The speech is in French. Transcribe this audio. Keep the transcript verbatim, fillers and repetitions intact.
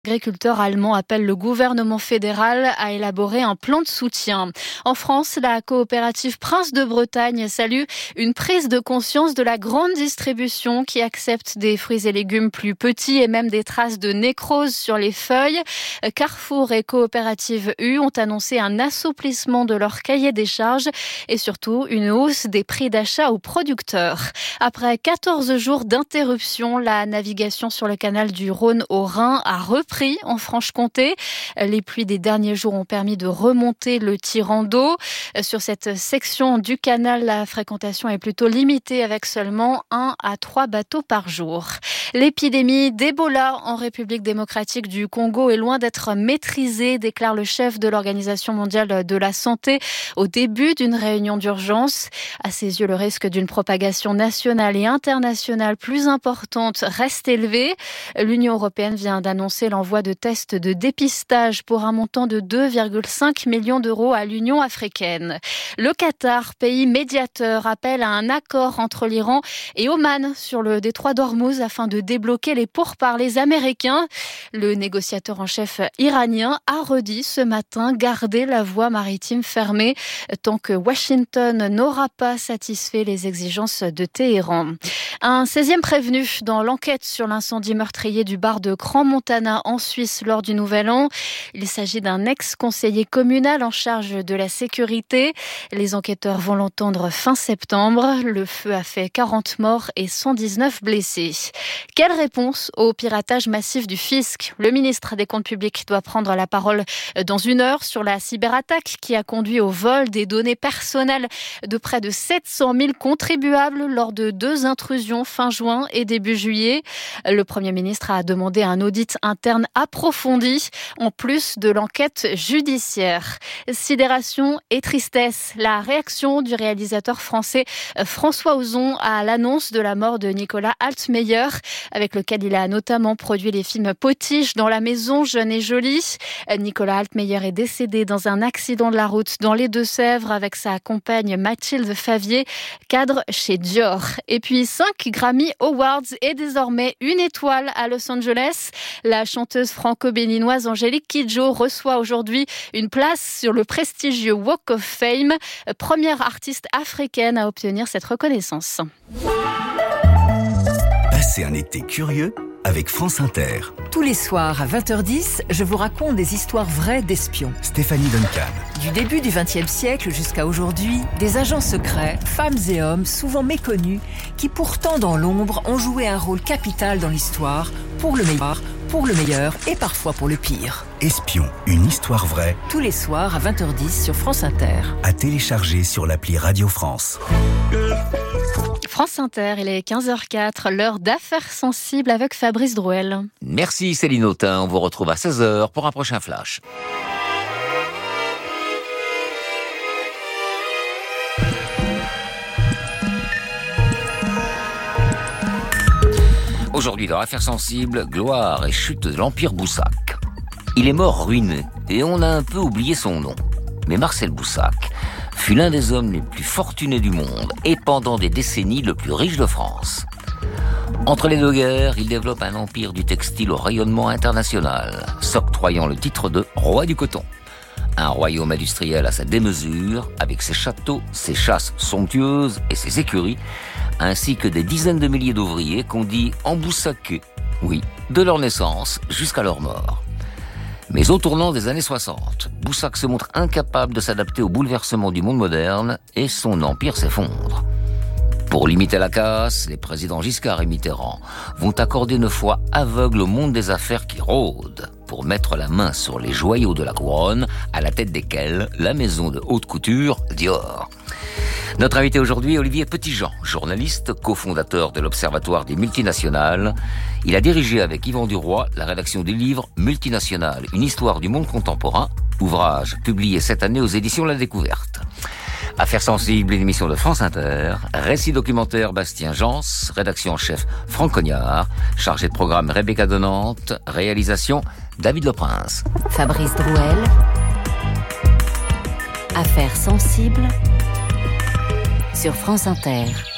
Agriculteurs allemands appellent le gouvernement fédéral à élaborer un plan de soutien. En France, la coopérative Prince de Bretagne salue une prise de conscience de la grande distribution qui accepte des fruits et légumes plus petits et même des traces de nécrose sur les feuilles. Carrefour et Coopérative U ont annoncé un assouplissement de leur cahier des charges et surtout une hausse des prix d'achat aux producteurs. Après quatorze jours d'interruption, la navigation sur le canal du Rhône au Rhin a repris en Franche-Comté. Les pluies des derniers jours ont permis de remonter le tirant d'eau. Sur cette section du canal, la fréquentation est plutôt limitée avec seulement un à trois bateaux par jour. L'épidémie d'Ebola en République démocratique du Congo est loin d'être maîtrisée, déclare le chef de l'Organisation mondiale de la santé au début d'une réunion d'urgence. À ses yeux, le risque d'une propagation nationale et internationale plus importante reste élevé. L'Union européenne vient d'annoncer l'envoi de tests de dépistage pour un montant de deux virgule cinq millions d'euros à l'Union africaine. Le Qatar, pays médiateur, appelle à un accord entre l'Iran et Oman sur le détroit d'Ormuz afin de débloquer les pourparlers américains. Le négociateur en chef iranien a redit ce matin garder la voie maritime fermée tant que Washington n'aura pas satisfait les exigences de Téhéran. Un seizième prévenu dans l'enquête sur l'incendie meurtrier du bar de Crans-Montana en Suisse lors du Nouvel An. Il s'agit d'un ex-conseiller communal en charge de la sécurité. Les enquêteurs vont l'entendre fin septembre. Le feu a fait quarante morts et cent dix-neuf blessés. Quelle réponse au piratage massif du fisc ? Le ministre des Comptes publics doit prendre la parole dans une heure sur la cyberattaque qui a conduit au vol des données personnelles de près de sept cent mille contribuables lors de deux intrusions fin juin et début juillet. Le Premier ministre a demandé un audit interne approfondi en plus de l'enquête judiciaire. Sidération et tristesse. La réaction du réalisateur français François Ozon à l'annonce de la mort de Nicolas Altmeyer, avec lequel il a notamment produit les films Potiche, Dans la maison, Jeune et jolie. Nicolas Altmeyer est décédé dans un accident de la route dans les Deux-Sèvres avec sa compagne Mathilde Favier, cadre chez Dior. Et puis cinq Grammy Awards et désormais une étoile à Los Angeles. La chanteuse franco-béninoise Angélique Kidjo reçoit aujourd'hui une place sur le prestigieux Walk of Fame, première artiste africaine à obtenir cette reconnaissance. Passez un été curieux avec France Inter. Tous les soirs à vingt heures dix, je vous raconte des histoires vraies d'espions. Stéphanie Duncan. Du début du vingtième siècle jusqu'à aujourd'hui, des agents secrets, femmes et hommes souvent méconnus, qui pourtant dans l'ombre ont joué un rôle capital dans l'histoire, pour le meilleur, pour le meilleur et parfois pour le pire. Espion, une histoire vraie. Tous les soirs à vingt heures dix sur France Inter. À télécharger sur l'appli Radio France. France Inter, il est quinze heures quatre, l'heure d'affaires sensibles avec Fabrice Drouel. Merci Céline Autain, on vous retrouve à seize heures pour un prochain flash. Aujourd'hui dans Affaires sensibles, gloire et chute de l'Empire Boussac. Il est mort ruiné et on a un peu oublié son nom. Mais Marcel Boussac fut l'un des hommes les plus fortunés du monde et pendant des décennies le plus riche de France. Entre les deux guerres, il développe un empire du textile au rayonnement international, s'octroyant le titre de roi du coton. Un royaume industriel à sa démesure, avec ses châteaux, ses chasses somptueuses et ses écuries, ainsi que des dizaines de milliers d'ouvriers qu'on dit emboussacés, oui, de leur naissance jusqu'à leur mort. Mais au tournant des années soixante, Boussac se montre incapable de s'adapter aux bouleversements du monde moderne et son empire s'effondre. Pour limiter la casse, les présidents Giscard et Mitterrand vont accorder une foi aveugle au monde des affaires qui rôde pour mettre la main sur les joyaux de la couronne, à la tête desquels la maison de haute couture Dior. Notre invité aujourd'hui est Olivier Petitjean, journaliste, cofondateur de l'Observatoire des multinationales. Il a dirigé avec Yvan Duroy la rédaction du livre Multinationales, une histoire du monde contemporain, ouvrage publié cette année aux éditions La Découverte. Affaires sensibles, une émission de France Inter, récit documentaire Bastien Jans, rédaction en chef Franck Cognard, chargé de programme Rebecca Donante, réalisation David Leprince. Fabrice Drouel, Affaires sensibles sur France Inter.